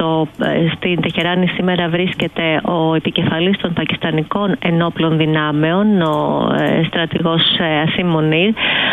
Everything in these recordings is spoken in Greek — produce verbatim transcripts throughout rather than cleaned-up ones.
στο, στην Τεχεράνη σήμερα βρίσκεται ο επικεφαλής των πακιστανικών ενόπλων δυνάμεων, ο στρατηγός Ασίμ Μονίρ,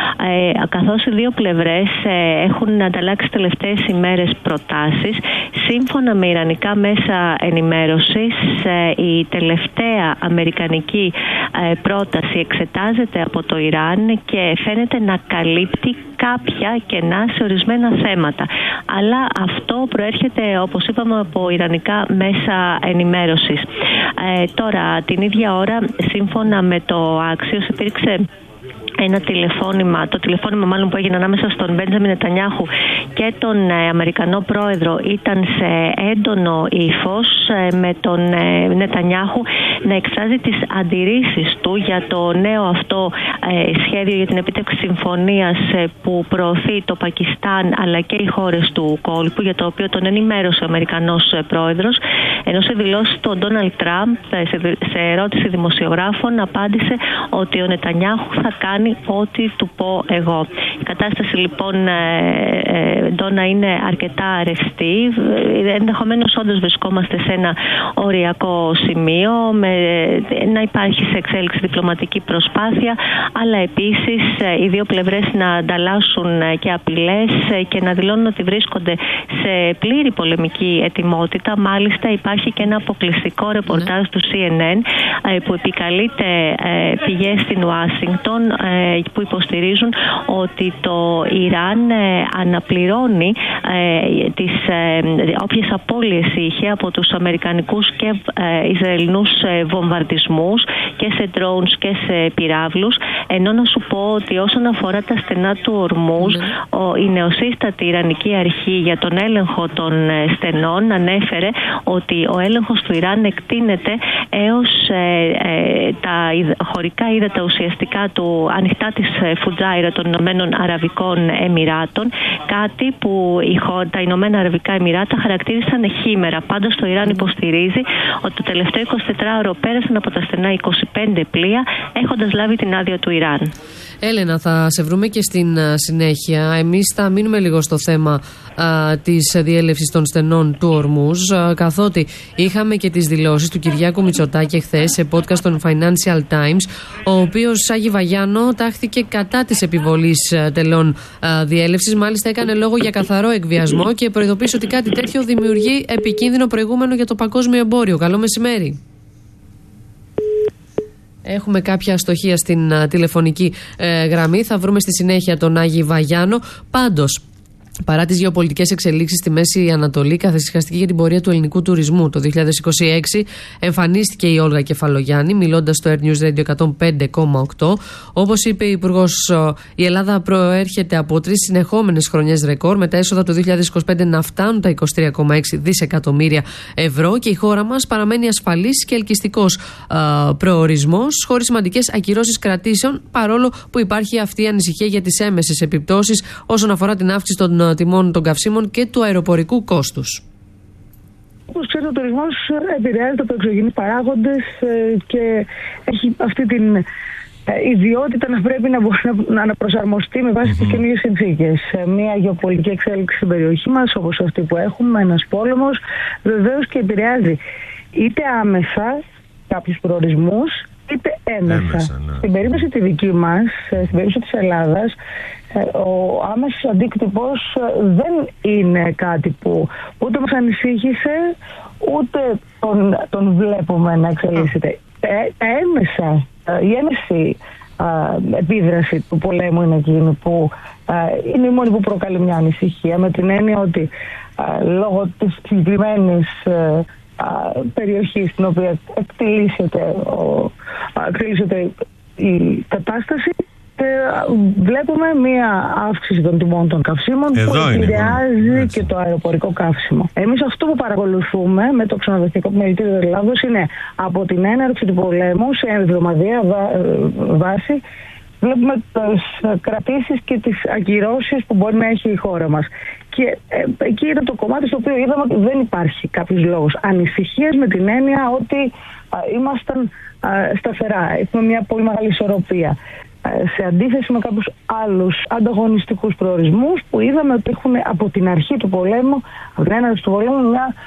καθώς οι δύο πλευρές έχουν ανταλλάξει τις τελευταίες ημέρες προτάσεις. Σύμφωνα με ιρανικά μέσα ενημέρωσης, η τελευταία αμερικανική πρόταση εξετάζεται από το Ιράν και φαίνεται να καλύπτει κάποια κενά σε ορισμένα θέματα. Αλλά αυτό προέρχεται, όπως είπαμε, από ιρανικά μέσα ενημέρωσης. Ε, τώρα, την ίδια ώρα, σύμφωνα με το Axios, υπήρξε ένα τηλεφώνημα, το τηλεφώνημα μάλλον που έγινε ανάμεσα στον Μπέντζαμιν Νετανιάχου και τον ε, Αμερικανό πρόεδρο ήταν σε έντονο ύφος, ε, με τον ε, Νετανιάχου να εκφράζει τις αντιρρήσεις του για το νέο αυτό ε, σχέδιο για την επίτευξη συμφωνίας ε, που προωθεί το Πακιστάν αλλά και οι χώρες του κόλπου, για το οποίο τον ενημέρωσε ο Αμερικανός ε, πρόεδρος, ενώ σε δηλώσεις του Ντόναλντ Τραμπ ε, σε, σε ερώτηση δημοσιογράφων απάντησε ότι ο Νετανιάχου θα κάνει ό,τι του πω εγώ. Η κατάσταση λοιπόν Ντόνα είναι αρκετά ρευστή. Ενδεχομένως όντως βρισκόμαστε σε ένα οριακό σημείο, με, να υπάρχει σε εξέλιξη διπλωματική προσπάθεια, αλλά επίσης οι δύο πλευρές να ανταλλάσσουν και απειλές και να δηλώνουν ότι βρίσκονται σε πλήρη πολεμική ετοιμότητα. Μάλιστα υπάρχει και ένα αποκλειστικό ρεπορτάζ του σι εν εν που επικαλείται πηγές στην Ουάσιγκτον που υποστηρίζουν ότι το Ιράν αναπληρώνει τις όποιες απώλειες είχε από τους αμερικανικούς και ισραηλινούς βομβαρδισμούς και σε drones και σε πυράβλους, ενώ να σου πω ότι όσον αφορά τα στενά του Ορμούζ, η νεοσύστατη Ιρανική αρχή για τον έλεγχο των στενών ανέφερε ότι ο έλεγχος του Ιράν εκτείνεται έως τα χωρικά ύδατα ουσιαστικά του ανοιχτά της Φουτζάιρα των Ηνωμένων Αραβικών Εμιράτων, κάτι που τα Ηνωμένα Αραβικά Εμιράτα χαρακτήρισαν χήμερα. Πάντως το Ιράν υποστηρίζει ότι το τελευταίο εικοσιτετράωρο πέρασαν από τα στενά είκοσι πέντε πλοία, έχοντας λάβει την άδεια του Ιράν. Έλενα, θα σε βρούμε και στην συνέχεια. Εμείς θα μείνουμε λίγο στο θέμα α, της διέλευσης των στενών του Ορμούζ, α, καθότι είχαμε και τις δηλώσεις του Κυριάκου Μητσοτάκη εχθές σε podcast των Financial Times, ο οποίος Σάγη Βαγιάνο τάχθηκε κατά της επιβολής α, τελών α, διέλευσης. Μάλιστα έκανε λόγο για καθαρό εκβιασμό και προειδοποίησε ότι κάτι τέτοιο δημιουργεί επικίνδυνο προηγούμενο για το παγκόσμιο εμπόριο. Καλό μεσημέρι. Έχουμε κάποια αστοχία στην α, τηλεφωνική ε, γραμμή. Θα βρούμε στη συνέχεια τον Άγη Βαγιάνο. Πάντως, παρά τις γεωπολιτικές εξελίξεις στη Μέση Ανατολή, καθησυχαστική για την πορεία του ελληνικού τουρισμού, το δύο χιλιάδες είκοσι έξι εμφανίστηκε η Όλγα Κεφαλογιάννη, μιλώντας στο Air News Radio εκατόν πέντε κόμμα οκτώ. Όπως είπε η Υπουργός, η Ελλάδα προέρχεται από τρεις συνεχόμενες χρονιές ρεκόρ, με τα έσοδα του δύο χιλιάδες είκοσι πέντε να φτάνουν τα είκοσι τρία κόμμα έξι δισεκατομμύρια ευρώ, και η χώρα μας παραμένει ασφαλής και ελκυστικός α, προορισμός, χωρίς σημαντικές ακυρώσεις κρατήσεων, παρόλο που υπάρχει αυτή η ανησυχία για τις έμεσες επιπτώσεις όσον αφορά την αύξηση των τιμών των καυσίμων και του αεροπορικού κόστους. Όπως ξέρετε, ο τουρισμός επηρεάζεται από εξωγενείς παράγοντες και έχει αυτή την ιδιότητα να πρέπει να, να αναπροσαρμοστεί με βάση mm-hmm. τις καινούργιες συνθήκες. Μια γεωπολιτική εξέλιξη στην περιοχή μας, όπως αυτή που έχουμε, ένας πόλεμος, βεβαίως και επηρεάζει είτε άμεσα κάποιους προορισμούς, είτε έμεσα. έμεσα ναι. Στην περίπτωση τη δική μας, στην περίπτωση της Ελλάδας, ο άμεσος αντίκτυπος δεν είναι κάτι που ούτε μας ανησύχησε, ούτε τον, τον βλέπουμε να εξελίσσεται. Τα έμεσα, η έμεση επίδραση του πολέμου είναι εκείνη που είναι η μόνη που προκαλεί μια ανησυχία, με την έννοια ότι λόγω της συγκεκριμένης περιοχή στην οποία εκτελήσεται, εκτελήσεται η κατάσταση, ε, βλέπουμε μία αύξηση των τιμών των καυσίμων. Εδώ που επηρεάζει και το αεροπορικό καύσιμο. Εμείς αυτό που παρακολουθούμε με το Ξενοδοχειακό Επιμελητήριο της Ελλάδος είναι από την έναρξη του πολέμου σε εβδομαδιαία βάση. Βλέπουμε τις κρατήσεις και τις ακυρώσεις που μπορεί να έχει η χώρα μας. Και ε, εκεί είναι το κομμάτι στο οποίο είδαμε ότι δεν υπάρχει κάποιος λόγος ανησυχίας, με την έννοια ότι α, ήμασταν α, σταθερά. Έχουμε μια πολύ μεγάλη ισορροπία. Σε αντίθεση με κάποιους άλλους ανταγωνιστικούς προορισμούς που είδαμε ότι έχουν από την αρχή του πολέμου, από την έναρξη του πολέμου, μια